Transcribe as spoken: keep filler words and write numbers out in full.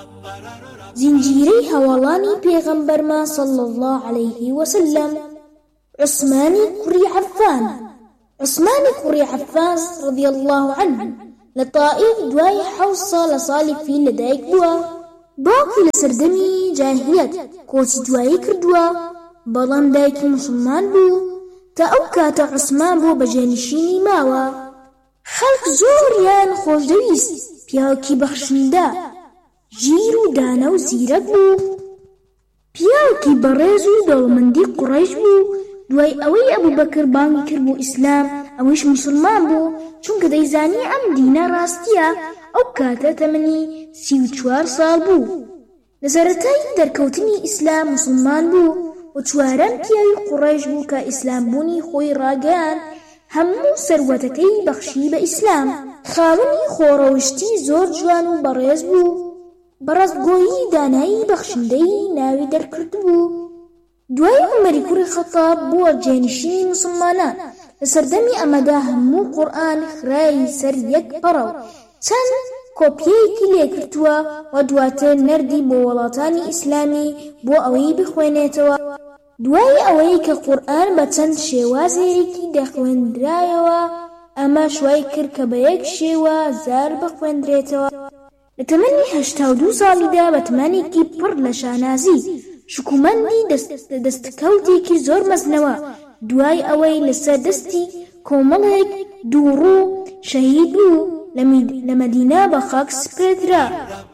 زنجيري هەواڵانی پێغەمبەرما صلى الله عليه وسلم. عثمانی کوڕی عەفان عثمانی کوڕی عەفان رضي الله عنه لە طائف دوای حەوت ساڵ لە ساڵی فیل لەدایک بووە. باوکی لە سەردەمی جاهلیەت کۆچی دوایی کردووە، بەڵام دایکی موسڵمان بوو. تا ئەو کاتە عوسمان بۆ بەجێنشینی ماوە. خەڵک زۆریان خۆشەویست، پیاوێکی بەخشندە، ژیر و دانا و زیرەک بوو. پیاوێکی بەڕێز و دەوڵەمەندی قوڕەیش بوو. دوای ئەوەی ئەبوبەکر بانگی کرد بۆ ئیسلام، ئەویش موسڵمان بوو، چونکە دەیزانی ئەم دینە ڕاستیە. ئەو کاتە تەمەنی سی و چوار ساڵ بوو. لە سەرەتای دەرکەوتنی ئیسلام موسڵمان بوو و چوارەم پیاوی قوڕەیش بوو کە ئیسلام بوونی خۆی ڕاگەیاند، هەموو سەروەتەکەی بەخشی بە ئیسلام. خاوەنی خۆڕەوشتی زۆر جوان و بەڕێز بوو، بەڕەستگۆیی دانایی بەخشندەی ناوی دەرکرد بوو. دوای عومەری کوڕی خەتاب بووە جێنشینی موسڵمانان. لە سەردەمی ئەمەدا هەموو قورئان خرای سەر یەک پەڕە و چەند کۆپیەیەکی لێکردووە و دواتر نەردی بۆ وڵاتانی ئیسلامی بۆ ئەوەی بخوێنێتەوە. دوای ئەوەی کە قورئان بە چەند شێوازێکی دەخوێندرایەوە، ئەمە شوای کرد کە بە یەک شێوە زار بخوێندرێتەوە. لە تەمەنی هەشتا و دوو ساڵیدا بە تمانێکی پڕ لە شانازی شکومەندی دەستکەوتێکی زۆر مەزنەوە، دوای ئەوەی لەسەر دەستی کۆمەڵێک دووڕوو شەهید بوو لە مەدینە بە خاک سپێدرا.